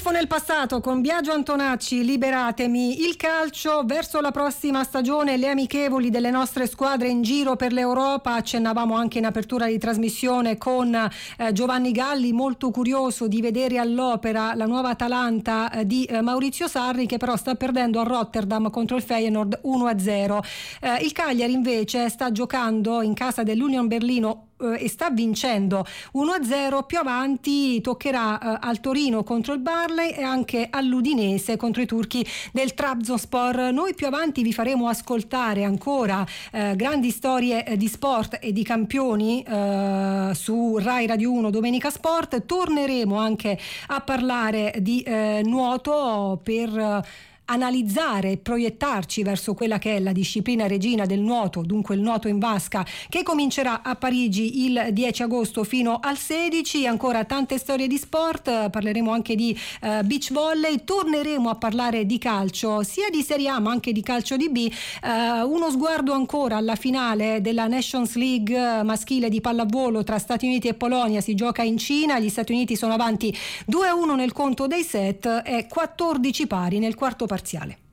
Tuffo nel passato con Biagio Antonacci, Liberatemi. Il calcio verso la prossima stagione, le amichevoli delle nostre squadre in giro per l'Europa. Accennavamo anche in apertura di trasmissione con Giovanni Galli, molto curioso di vedere all'opera la nuova Atalanta di Maurizio Sarri, che però sta perdendo a Rotterdam contro il Feyenoord 1-0. Il Cagliari invece sta giocando in casa dell'Union Berlino e sta vincendo 1-0. Più avanti toccherà al Torino contro il Barley e anche all'Udinese contro i turchi del Trabzonspor. Noi più avanti vi faremo ascoltare ancora grandi storie di sport e di campioni su Rai Radio 1 Domenica Sport. Torneremo anche a parlare di nuoto per analizzare e proiettarci verso quella che è la disciplina regina del nuoto, dunque il nuoto in vasca, che comincerà a Parigi il 10 agosto fino al 16. Ancora tante storie di sport, parleremo anche di beach volley, torneremo a parlare di calcio, sia di Serie A ma anche di calcio di B. Uno sguardo ancora alla finale della Nations League maschile di pallavolo tra Stati Uniti e Polonia, si gioca in Cina, gli Stati Uniti sono avanti 2-1 nel conto dei set e 14 pari nel quarto parziale.